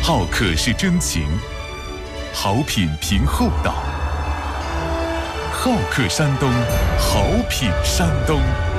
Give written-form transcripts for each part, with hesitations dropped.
好客是真情，好品凭厚道。好客山东，好品山东。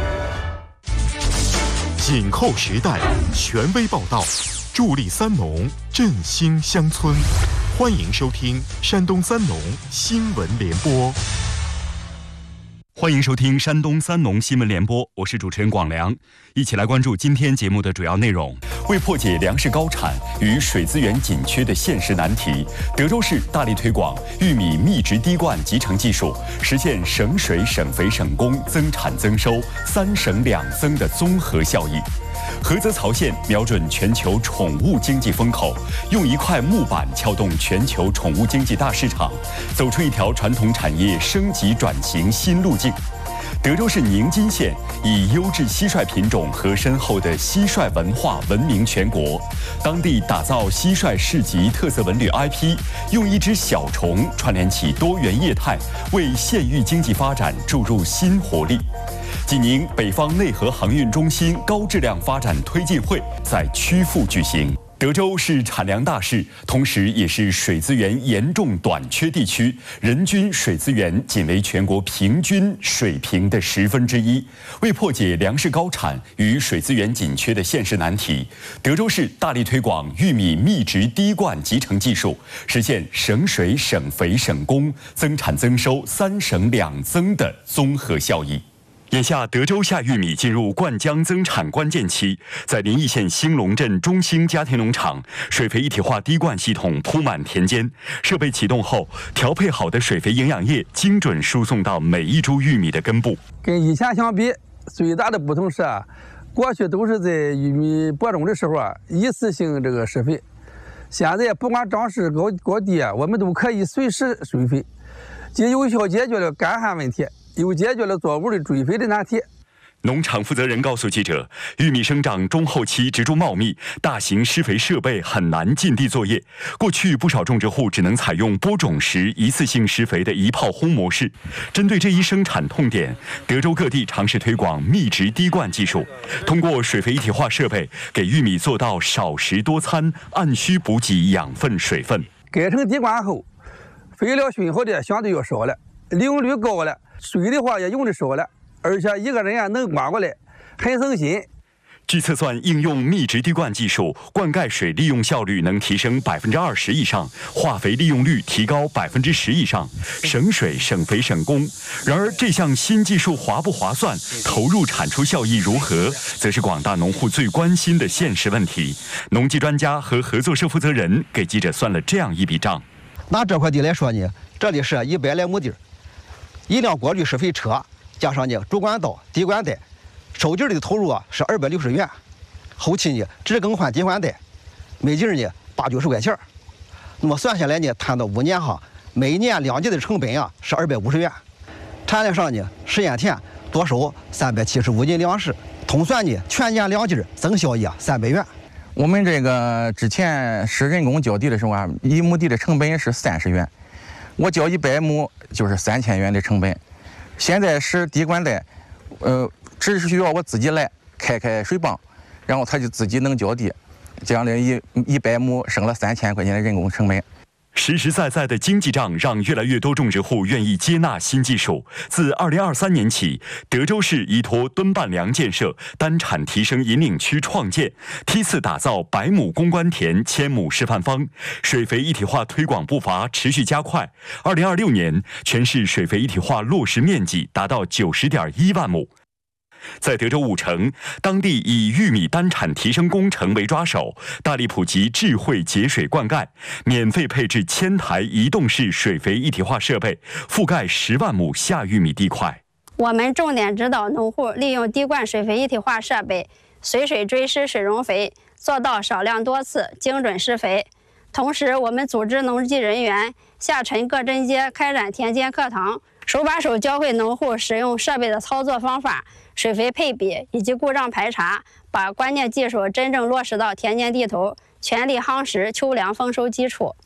紧扣时代，权威报道，助力三农，振兴乡村。欢迎收听山东三农新闻联播。 欢迎收听山东三农新闻联播，我是主持人广良，一起来关注今天节目的主要内容。为破解粮食高产与水资源紧缺的现实难题，德州市大力推广玉米密植滴灌集成技术，实现省水、省肥、省工、增产增收、3省2增的综合效益。菏泽曹县瞄准全球宠物经济风口，用一块木板撬动全球宠物经济大市场，走出一条传统产业升级转型新路径。德州市宁津县以优质蟋蟀品种和深厚的蟋蟀文化闻名全国，当地打造蟋蟀市级特色文旅 IP， 用一只小虫串联起多元业态，为县域经济发展注入新活力。济宁北方内河航运中心高质量发展推进会在曲阜举行。德州是产粮大市，同时也是水资源严重短缺地区，人均水资源仅为全国平均水平的1/10。为破解粮食高产与水资源紧缺的现实难题，德州市大力推广玉米密植滴灌集成技术，实现省水、省肥、省工、增产增收、3省2增的综合效益。眼下，德州夏玉米进入灌浆增产关键期，在临沂县兴隆镇中兴家庭农场，水肥一体化滴灌系统铺满田间，设备启动后，调配好的水肥营养液精准输送到每一株玉米的根部。 跟以前相比，最大的不同是过去都是在玉米播种的时候一次性这个施肥，现在不管长势高低我们都可以随时水肥，既有效解决了干旱问题，又解决了作物的追肥的难题。 农场负责人告诉记者，玉米生长中后期植株茂密，大型施肥设备很难进地作业。过去不少种植户只能采用播种时一次性施肥的一炮轰模式。针对这一生产痛点，德州各地尝试推广密植滴灌技术，通过水肥一体化设备，给玉米做到少食多餐，按需补给养分水分。 改成滴灌后，肥料消耗的相对要少了，利用率高了，水的话也用的少了，而且一个人能灌过来，很省心。 据测算，应用密植滴灌技术，灌溉水利用效率能提升20%以上，化肥利用率提高10%以上，省水、省肥、省工。然而，这项新技术划不划算，投入产出效益如何，则是广大农户最关心的现实问题。农技专家和合作社负责人给记者算了这样一笔账： 拿这块地来说呢，这里是100来亩地，一辆过滤施肥车加上主管道、滴灌带，收地的投入是260元，后期呢只更换滴灌带，每季呢80-90块钱。那么算下来呢，摊到5年每年2季的成本是250元。产量上呢，实验田多收375斤粮食，通算呢全年2季增效益300元。 我们这个之前是人工浇地的时候1亩地的成本是30元，我浇100亩就是3000元的成本。现在是滴灌带，只需要我自己来开水泵，然后它就自己能浇地，这样的100亩省了3000块钱的人工成本。 实实在在的经济账让越来越多种植户愿意接纳新技术。自2023年起，德州市依托敦半粮建设单产提升引领区创建，梯次打造100亩攻关田、1000亩示范方，水肥一体化推广步伐持续加快。2026年，全市水肥一体化落实面积达到90.1万亩。在德州5城，当地以玉米单产提升工程为抓手，大力普及智慧节水灌溉，免费配置1000台移动式水肥一体化设备，覆盖10万亩夏玉米地块。 我们重点指导农户利用滴灌水肥一体化设备，随水追施水溶肥，做到少量多次、精准施肥。同时，我们组织农技人员下沉各镇街开展田间课堂，手把手教会农户使用设备的操作方法、水肥配比以及故障排查，把关键技术真正落实到田间地头，全力夯实秋粮丰收基础。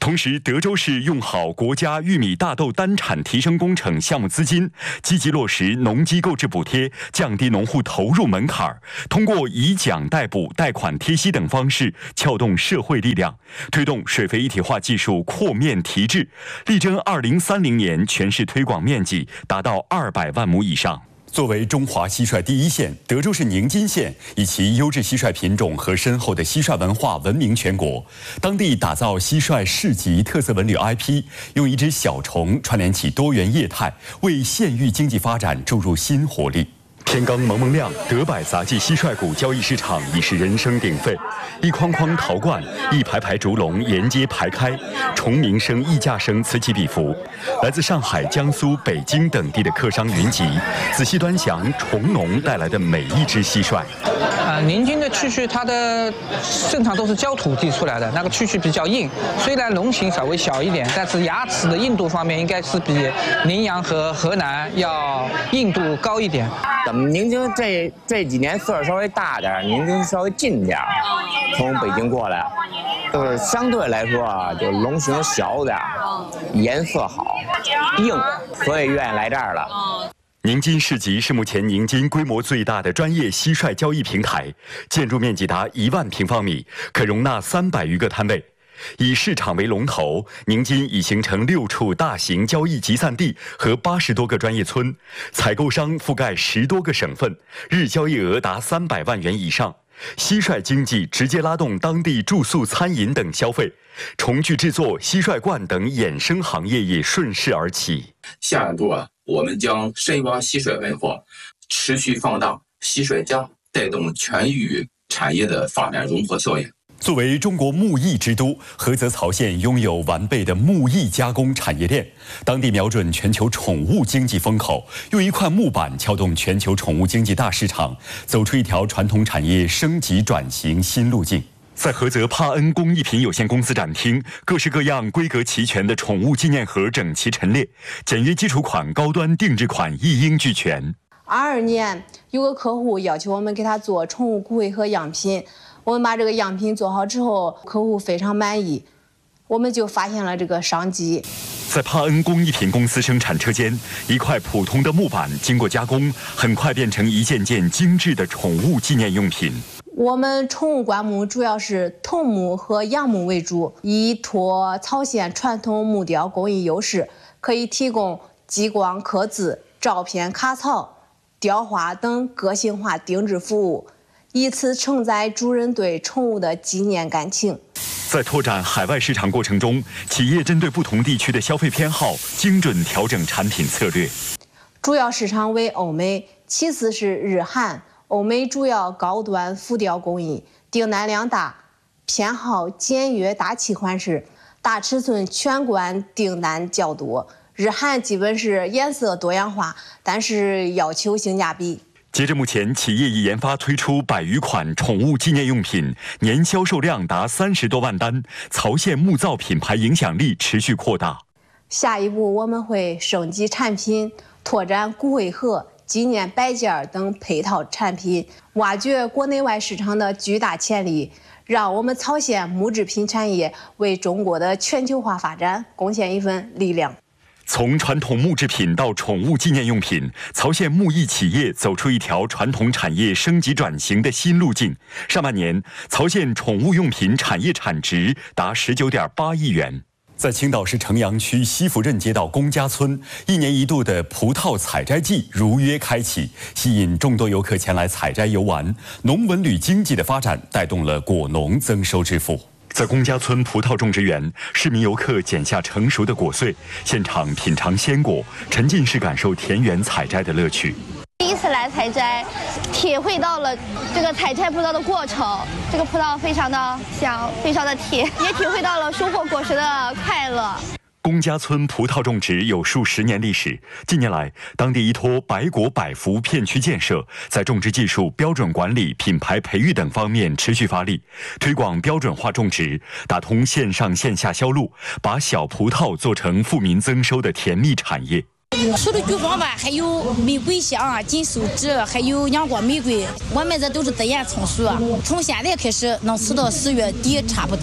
同时，德州市用好国家玉米大豆单产提升工程项目资金，积极落实农机购置补贴，降低农户投入门槛，通过以奖代补、贷款贴息等方式撬动社会力量，推动水肥一体化技术扩面提质，力争2030年全市推广面积达到200万亩以上。作为中华蟋蟀第一县，德州市宁津县以其优质蟋蟀品种和深厚的蟋蟀文化闻名全国。当地打造蟋蟀市级特色文旅 IP， 用一只小虫串联起多元业态，为县域经济发展注入新活力。天刚蒙蒙亮，德百杂技蟋蟀谷交易市场已是人声鼎沸，一筐筐陶罐，一排排竹笼沿街排开，虫鸣声、溢价声此起彼伏。来自上海、江苏、北京等地的客商云集，仔细端详虫农带来的每一只蟋蟀。 宁津的蛐蛐它的正常都是焦土地出来的，那个蛐蛐比较硬，虽然笼型稍微小一点，但是牙齿的硬度方面应该是比宁阳和河南要硬度高一点。 咱们宁津这几年岁数稍微大点，宁津稍微近点，从北京过来，就是相对来说啊，就笼型小点，颜色好，硬，所以愿意来这儿了。 宁津市集是目前宁津规模最大的专业蟋蟀交易平台，建筑面积达1万平方米，可容纳300余个摊位。以市场为龙头，宁津已形成6处大型交易集散地和80多个专业村，采购商覆盖10多个省份，日交易额达300万元以上。蟋蟀经济直接拉动当地住宿、餐饮等消费，虫具制作、蟋蟀罐等衍生行业也顺势而起。 下一步我们将深挖蟋蟀文化，持续放大蟋蟀家，带动全域产业的发展融合效应。 作为中国木艺之都，菏泽曹县拥有完备的木艺加工产业链。当地瞄准全球宠物经济风口，用一块木板撬动全球宠物经济大市场，走出一条传统产业升级转型新路径。在菏泽帕恩工艺品有限公司展厅，各式各样、规格齐全的宠物纪念盒整齐陈列，简约基础款、高端定制款一应俱全。 22年，有个客户要求我们给他做宠物骨灰盒样品。我们把这个样品做好之后，客户非常满意，我们就发现了这个商机。 在帕恩工艺品公司生产车间，一块普通的木板经过加工，很快变成一件件精致的宠物纪念用品。 我们宠物棺木主要是桐木和杨木为主，依托曹县传统木雕工艺优势，可以提供激光刻字、照片卡槽、雕花等个性化定制服务，以此承载主人对宠物的纪念感情。 在拓展海外市场过程中，企业针对不同地区的消费偏好，精准调整产品策略。 主要市场为欧美，其次是日韩。欧美主要高端浮雕工艺，订单量大，偏好简约大气款式，大尺寸全馆订单较多。日韩基本是颜色多样化，但是要求性价比。 截至目前，企业已研发推出100余款宠物纪念用品，年销售量达30多万单，曹县木造品牌影响力持续扩大。 下一步我们会升级产品，拓展骨灰盒、纪念摆件等配套产品，挖掘国内外市场的巨大潜力，让我们曹县木制品产业为中国的全球化发展贡献一份力量。 从传统木制品到宠物纪念用品，曹县木艺企业走出一条传统产业升级转型的新路径。上半年，曹县宠物用品产业产值达19.8亿元。在青岛市城阳区西福镇街道龚家村，1年1度的葡萄采摘季如约开启，吸引众多游客前来采摘游玩。农文旅经济的发展带动了果农增收致富。在龚家村葡萄种植园，市民游客剪下成熟的果穗，现场品尝鲜果，沉浸式感受田园采摘的乐趣。 第一次来采摘，体会到了这个采摘葡萄的过程。这个葡萄非常的香，非常的甜，也体会到了收获果实的快乐。 龚家村葡萄种植有数10年历史，近年来，当地依托百果百福片区建设，在种植技术、标准管理、品牌培育等方面持续发力，推广标准化种植，打通线上线下销路，把小葡萄做成富民增收的甜蜜产业。 除了菊花吧，还有玫瑰香、锦绣枝，还有阳光玫瑰。我们这都是自然松树，从现在开始能吃到10月底差不多。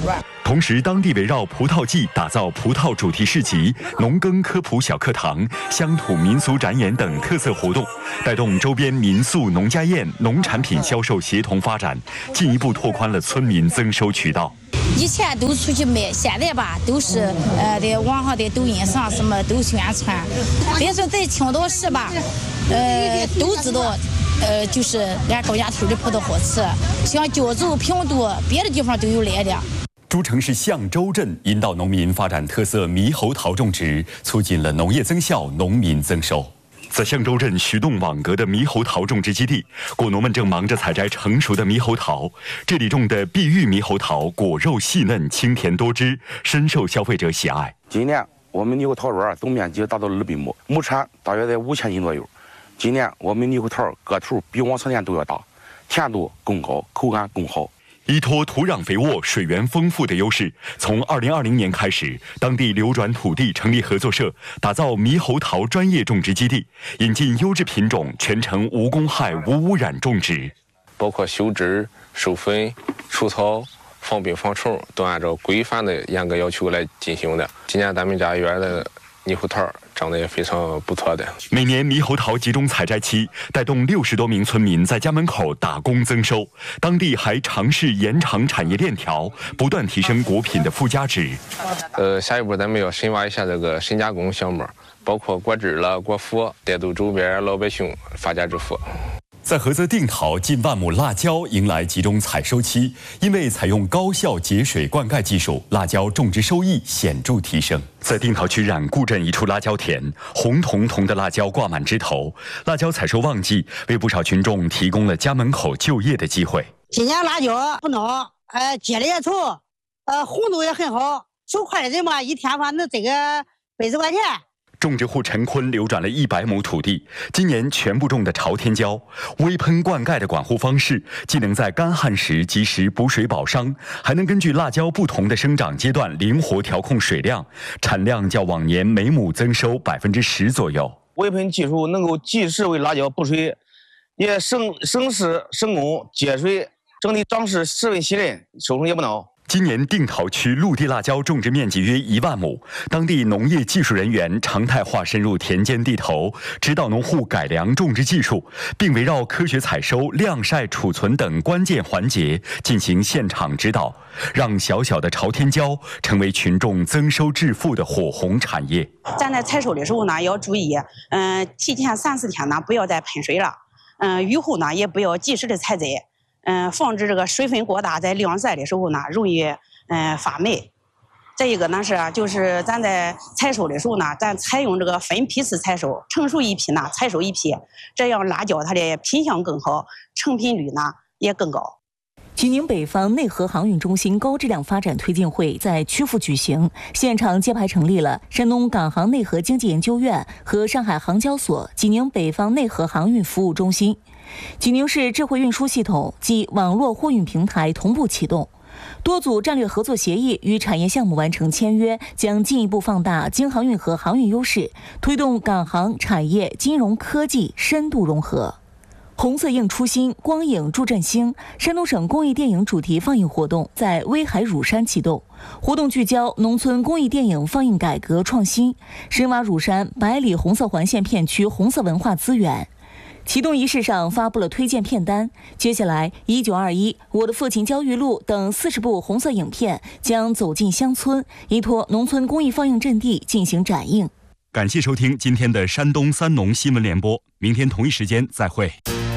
同时，当地围绕葡萄季打造葡萄主题市集、农耕科普小课堂、乡土民俗展演等特色活动，带动周边民宿、农家宴、农产品销售协同发展，进一步拓宽了村民增收渠道。 以前都出去卖，现在吧都是在网上、在抖音上什么都宣传。别说在青岛市吧，都知道。就是俺高家屯的葡萄好吃，像胶州、平度，别的地方都有来的。 诸城市象洲镇引导农民发展特色猕猴桃种植，促进了农业增效、农民增收。在象洲镇徐洞网格的猕猴桃种植基地，果农们正忙着采摘成熟的猕猴桃。这里种的碧玉猕猴桃果肉细嫩、清甜多汁，深受消费者喜爱。 今年我们猕猴桃园总面积达到了200亩，亩产大约在5000斤左右。今年我们猕猴桃个头比往常年都要大，甜度更高，口感更好。 依托土壤肥沃、水源丰富的优势，从2020年开始，当地流转土地成立合作社，打造猕猴桃专业种植基地，引进优质品种，全程无公害、无污染种植。 包括修枝、授粉、除草、防病防虫，都按照规范的严格要求来进行的。今年咱们家园的猕猴桃长得也非常不错的。 每年猕猴桃集中采摘期，带动60多名村民在家门口打工增收。当地还尝试延长产业链条，不断提升果品的附加值。 下一步咱们要深挖一下这个深加工项目，包括果汁了、果脯，带动周边老百姓发家致富。 在菏泽定陶，近万亩辣椒迎来集中采收期，因为采用高效节水灌溉技术，辣椒种植收益显著提升。在定陶区冉固镇一处辣椒田，红彤彤的辣椒挂满枝头，辣椒采收旺季，为不少群众提供了家门口就业的机会。 今年辣椒不孬，结的也丑，红度也很好，手快的人嘛，一天反正这个80块钱。 种植户陈坤流转了100亩土地，今年全部种的朝天椒，微喷灌溉的管护方式，既能在干旱时及时补水保墒，还能根据辣椒不同的生长阶段灵活调控水量，产量较往年每亩增收10%左右。 微喷技术能够及时为辣椒补水，也省时省工节水，整体长势十分细嫩，收成也不孬。 今年定陶区陆地辣椒种植面积约1万亩，当地农业技术人员常态化深入田间地头，指导农户改良种植技术，并围绕科学采收、晾晒、储存等关键环节进行现场指导，让小小的朝天椒成为群众增收致富的火红产业。 咱在采收的时候呢，要注意，提前3、4天呢，不要再喷水了，雨后呢，也不要及时的采摘。防止这个水分过大，在晾晒的时候呢，容易发霉。再一个呢就是咱在采收的时候呢，咱采用这个分批次采收，成熟一批呢采收一批，这样辣椒它的品相更好，成品率呢也更高。 济宁北方内河航运中心高质量发展推进会在曲阜举行，现场揭牌成立了山东港航内河经济研究院和上海航交所济宁北方内河航运服务中心。济宁市智慧运输系统及网络货运平台同步启动，多组战略合作协议与产业项目完成签约，将进一步放大京航运和航运优势，推动港航产业、金融科技深度融合。红色映初心，光影助振兴。山东省公益电影主题放映活动在威海乳山启动，活动聚焦农村公益电影放映改革创新，深挖乳山百里红色环线片区红色文化资源。启动仪式上发布了推荐片单，接下来1921、我的父亲焦裕禄等40部红色影片将走进乡村，依托农村公益放映阵地进行展映。 感谢收听今天的山东三农新闻联播，明天同一时间再会。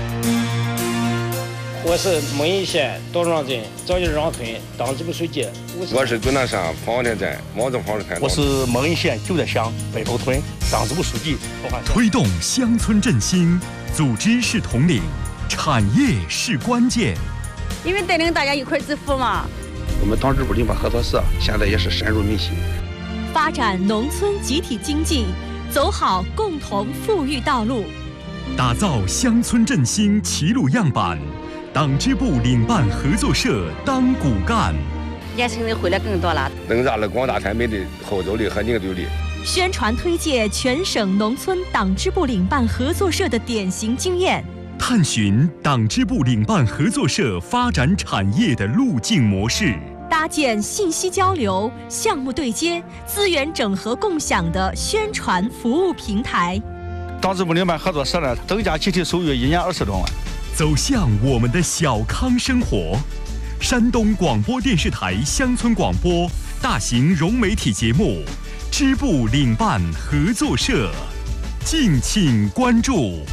我是蒙阴县道庄镇赵家庄村党支部书记。 我是遵南山方田镇毛泽房村。 我是蒙阴县九寨乡北头村党支部书记。 推动乡村振兴，组织是统领，产业是关键。 因为带领大家一块致富嘛。 我们党支部领导合作社现在也是深入民心， 发展农村集体经济，走好共同富裕道路， 打造乡村振兴齐鲁样板。党支部领办合作社当骨干， 年轻人回来更多了， 增大了广大村民的后走力和凝聚力。 宣传推介全省农村党支部领办合作社的典型经验， 探寻党支部领办合作社发展产业的路径模式。 大搭建信息交流、项目对接、资源整合共享的宣传服务平台。 党支部领办合作社呢，增加集体收入1年20多万。 走向我们的小康生活。山东广播电视台乡村广播大型融媒体节目支部领办合作社，敬请关注。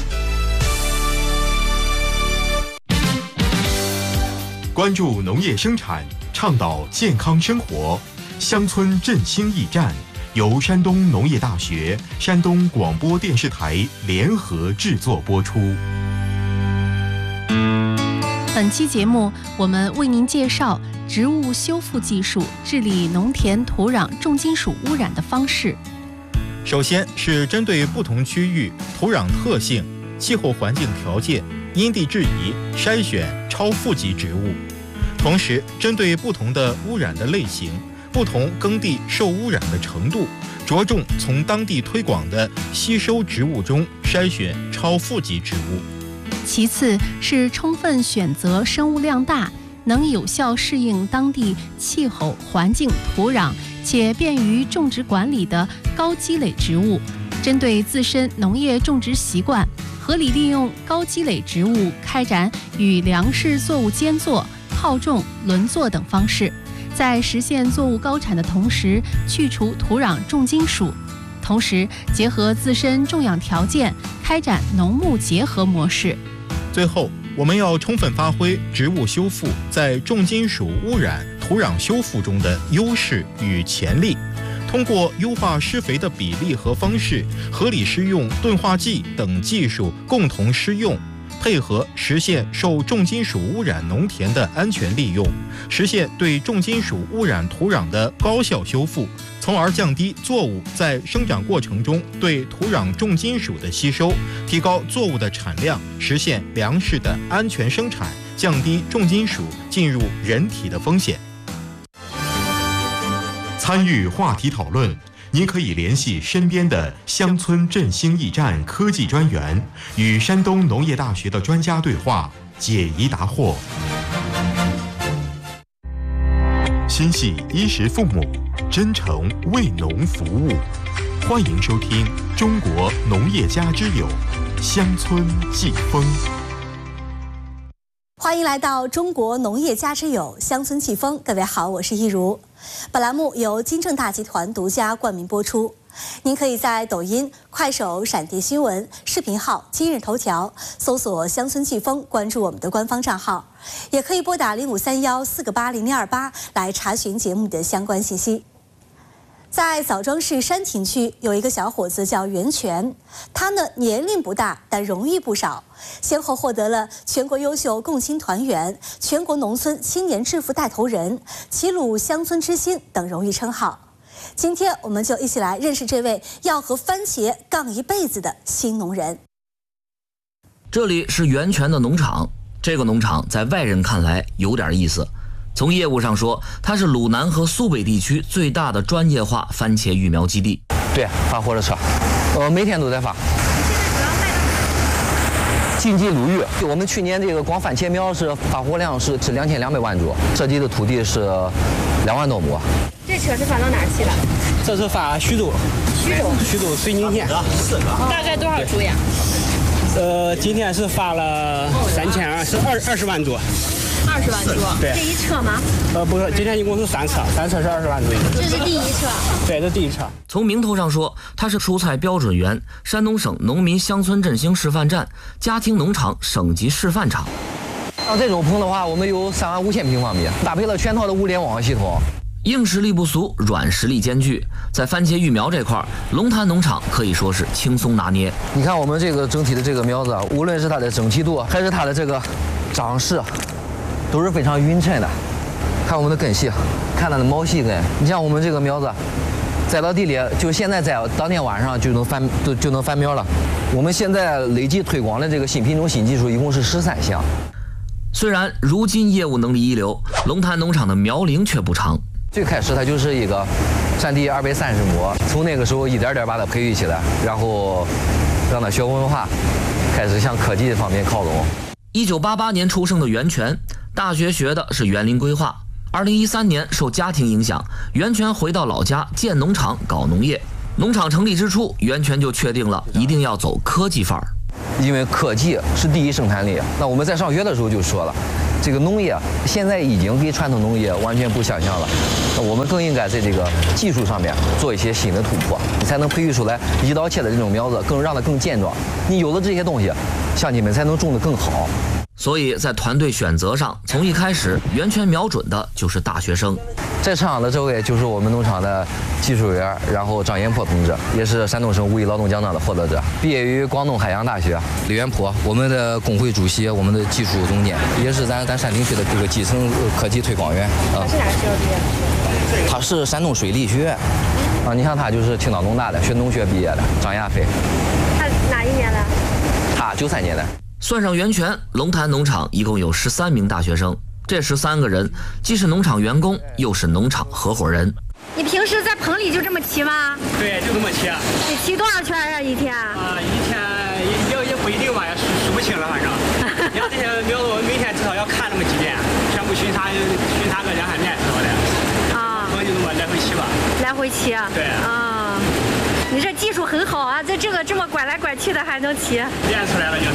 关注农业生产，倡导健康生活，乡村振兴驿站由山东农业大学、山东广播电视台联合制作播出。 本期节目，我们为您介绍植物修复技术治理农田土壤重金属污染的方式。 首先是针对不同区域土壤特性、气候环境条件，因地制宜筛选超富集植物，同时针对不同的污染的类型、不同耕地受污染的程度，着重从当地推广的吸收植物中筛选超富集植物。 其次是充分选择生物量大、能有效适应当地气候环境土壤且便于种植管理的高积累植物，针对自身农业种植习惯，合理利用高积累植物开展与粮食作物间作、套种、轮作等方式，在实现作物高产的同时去除土壤重金属，同时结合自身种养条件开展农牧结合模式。 最后，我们要充分发挥植物修复在重金属污染土壤修复中的优势与潜力，通过优化施肥的比例和方式，合理施用钝化剂等技术共同施用，配合实现受重金属污染农田的安全利用，实现对重金属污染土壤的高效修复，从而降低作物在生长过程中对土壤重金属的吸收，提高作物的产量，实现粮食的安全生产，降低重金属进入人体的风险。 参与话题讨论，您可以联系身边的乡村振兴驿站科技专员，与山东农业大学的专家对话，解疑答惑。心系衣食父母，真诚为农服务。欢迎收听《中国农业家之友》乡村季风。 欢迎来到中国农业家之友乡村季风。各位好，我是一如。本栏目由金正大集团独家冠名播出。您可以在抖音、快手、闪电新闻、视频号、今日头条搜索乡村季风，关注我们的官方账号，也可以拨打0531480028来查询节目的相关信息。在枣庄市山亭区有一个小伙子叫袁全，他呢年龄不大，但荣誉不少，先后获得了全国优秀共青团员、全国农村青年致富带头人、齐鲁乡村之星等荣誉称号。今天我们就一起来认识这位要和番茄杠一辈子的新农人。 这里是袁全的农场，这个农场在外人看来有点意思。从业务上说，它是鲁南和苏北地区最大的专业化番茄育苗基地。 对，发货的车，每天都在发。晋冀鲁豫，我们去年这个光番茄苗是发货量是2200万株，涉及的土地是2万多亩。 这车是发到哪儿去了？ 这是发徐州水宁县。 大概多少株呀？ 今天是发了20万株。 20万株， 对， 这一车吗？ 不是，今天一共是3车，3车是20万株。 这是第一车。 对，这是第一车。 从名头上说，它是蔬菜标准园、山东省农民乡村振兴示范站、家庭农场省级示范场。 像这种棚的话，我们有35000平方米，搭配了全套的物联网系统。 硬实力不俗，软实力兼具。在番茄育苗这块，龙潭农场可以说是轻松拿捏。 你看我们这个整体的这个苗子，无论是它的整齐度，还是它的这个长势，都是非常匀称的。看我们的根系，看它的毛细根。你像我们这个苗子，栽到地里，就现在栽，当天晚上就能翻苗了。我们现在累计推广的这个新品种新技术一共是13项。 虽然如今业务能力一流，龙潭农场的苗龄却不长。 最开始它就是一个占地230亩，从那个时候一点点把它培育起来，然后让它学文化，开始向科技方面靠拢。 1988年出生的袁全，大学学的是园林规划。 2013年受家庭影响，袁泉回到老家建农场搞农业。农场成立之初，袁泉就确定了一定要走科技范儿， 因为科技是第一生产力。那我们在上学的时候就说了，这个农业现在已经跟传统农业完全不相像了。那我们更应该在这个技术上面做一些新的突破，你才能培育出来一刀切的这种苗子，让它更健壮。你有了这些东西，乡亲们才能种得更好。 所以在团队选择上，从一开始袁泉瞄准的就是大学生。 在场的这位就是我们农场的技术员，然后张延坡同志，也是山东省五一劳动奖章的获得者，毕业于广东海洋大学。李元坡，我们的工会主席，我们的技术总监，也是咱山东区的这个基层科技推广员。 他是哪个学校毕业？ 他是山东水利学院。你看他就是青岛农大的学农学毕业的张亚飞。 他哪一年的？ 他93年的。 算上袁泉，龙潭农场一共有13名大学生。这13个人既是农场员工，又是农场合伙人。 你平时在棚里就这么骑吗？ 对，就这么骑。 你骑多少圈啊一天？ 一天也不一定吧，也数不清了，反正。你看这些苗子，我每天至少要看那么几遍，全部巡查个2-3遍知道的。 啊。 可能就这么来回骑吧。 来回骑啊？ 对。 啊。你这技术很好啊，在这个这么拐来拐去的还能骑。 练出来了就是。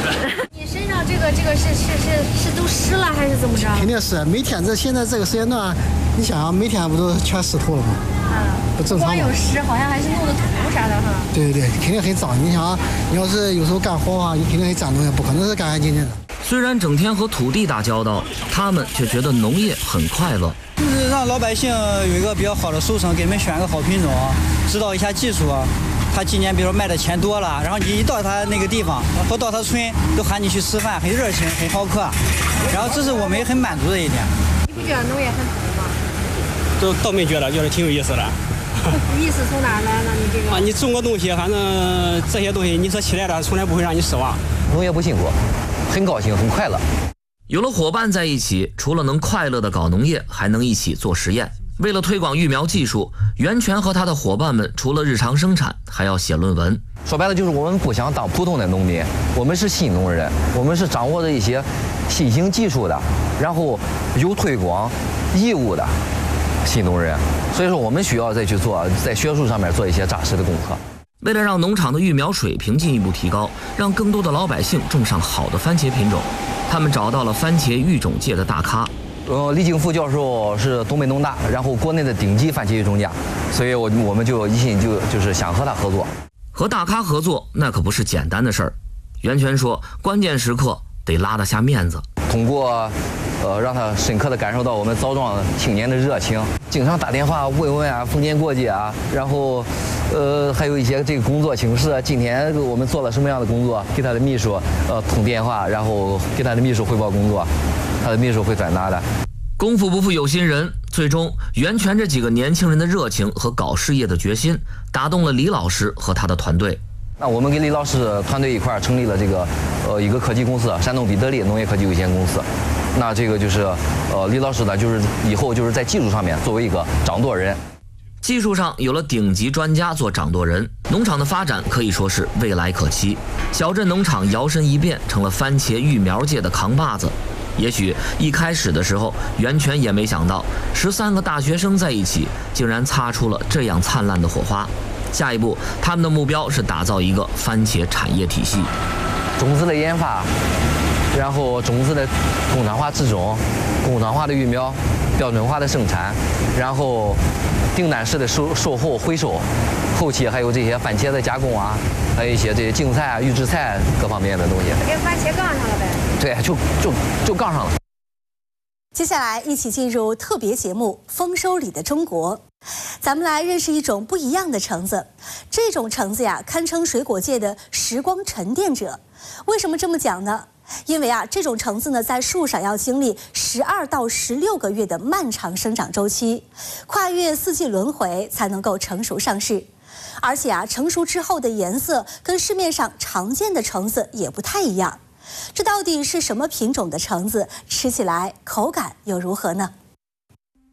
你身上这个是都湿了还是怎么着？ 肯定是，每天现在这个时间段，你想想每天不都全湿透了吗？不正常吗？ 光有湿，好像还是弄的土啥的哈。 对，肯定很脏。你想，你要是有时候干活的话，你肯定很沾东西，不可能是干干净净的。 虽然整天和土地打交道，他们却觉得农业很快乐。 让老百姓有一个比较好的收成，给你们选个好品种，指导一下技术。他今年比如说卖的钱多了，然后你一到他那个地方或到他村，都喊你去吃饭，很热情，很好客。然后这是我们也很满足的一点。 你不觉得农业很苦吗？ 倒没觉得挺有意思的。 意思从哪来呢？你这个你种个东西，反正这些东西你所期待的，从来不会让你失望。 农业不辛苦，很高兴，很快乐。 有了伙伴在一起，除了能快乐地搞农业，还能一起做实验。为了推广育苗技术，袁泉和他的伙伴们除了日常生产，还要写论文。 说白了就是我们不想当普通的农民，我们是新农人，我们是掌握着一些新型技术的，然后有推广义务的新农人。所以说我们需要再去做，在学术上面做一些扎实的功课。 为了让农场的育苗水平进一步提高，让更多的老百姓种上好的番茄品种，他们找到了番茄育种界的大咖。 李景福教授是东北农大，然后国内的顶级番茄育种家，所以我们就一心就是想和他合作。 和大咖合作那可不是简单的事儿。袁泉说，关键时刻得拉得下面子。 通过让他深刻地感受到我们枣庄青年的热情，经常打电话问问啊，逢年过节啊，然后还有一些这个工作请示，今天我们做了什么样的工作，给他的秘书通电话，然后给他的秘书汇报工作，他的秘书会转达的。 功夫不负有心人，最终袁泉这几个年轻人的热情和搞事业的决心，打动了李老师和他的团队。 那我们跟李老师团队一块儿成立了这个一个科技公司，山东彼得利农业科技有限公司。那这个就是李老师呢，就是以后就是在技术上面作为一个掌舵人。 技术上有了顶级专家做掌舵人，农场的发展可以说是未来可期。小镇农场摇身一变成了番茄育苗界的扛把子。也许一开始的时候，袁泉也没想到13个大学生在一起，竟然擦出了这样灿烂的火花。下一步，他们的目标是打造一个番茄产业体系， 种子的研发，然后种子的工厂化制种，工厂化的育苗，标准化的生产，然后订单式的售后回收，后期还有这些番茄的加工啊，还有一些这些净菜啊、预制菜各方面的东西。 跟番茄杠上了呗？ 对，就杠上了。 接下来一起进入特别节目《丰收里的中国》，咱们来认识一种不一样的橙子。这种橙子呀，堪称水果界的时光沉淀者。为什么这么讲呢？因为这种橙子呢，在树上要经历12到16个月的漫长生长周期，跨越4季轮回才能够成熟上市。而且成熟之后的颜色跟市面上常见的橙子也不太一样。这到底是什么品种的橙子？吃起来口感又如何呢？